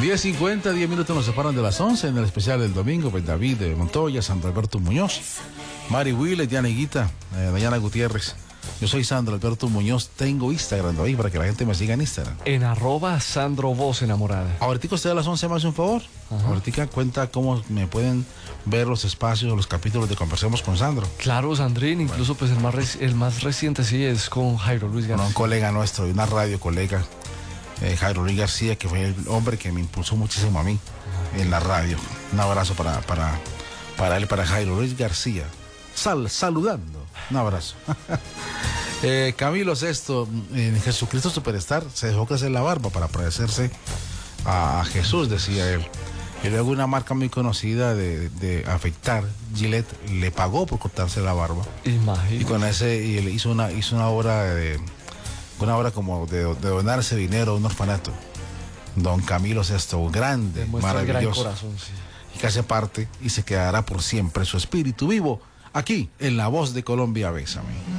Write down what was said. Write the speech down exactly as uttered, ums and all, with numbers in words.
diez cincuenta, diez minutos nos separan de las once en el especial del domingo. Pues David de Montoya, Sandro Alberto Muñoz, Mari Willes, Diana Higuita, eh, Dayana Gutiérrez. Yo soy Sandro Alberto Muñoz. Tengo Instagram ahí para que la gente me siga en Instagram. En arroba Sandro Voz Enamorada. Ahorita usted a las once me hace un favor. Ajá. Ahorita cuenta cómo me pueden ver los espacios, los capítulos de Conversemos con Sandro. Claro, Sandrín. Bueno. Incluso pues el más, reci- el más reciente sí es con Jairo Luis García. Bueno, un colega nuestro, una radio colega, eh, Jairo Luis García, que fue el hombre que me impulsó muchísimo a mí en la radio. Un abrazo para, para, para él, para Jairo Luis García. Sal, saludando. Un abrazo. eh, Camilo Sesto, en Jesucristo Superstar, se dejó crecer la barba para parecerse a, a Jesús, decía él. Y luego una marca muy conocida de, de afeitar, Gillette, le pagó por cortarse la barba. Imagínate. Y con ese, y él hizo una, hizo una obra de, una obra como de, de donarse dinero a un orfanato. Don Camilo Sesto, grande, demuestra maravilloso. El gran corazón, sí. Y que hace parte y se quedará por siempre su espíritu vivo aquí en La Voz de Colombia. Bésame.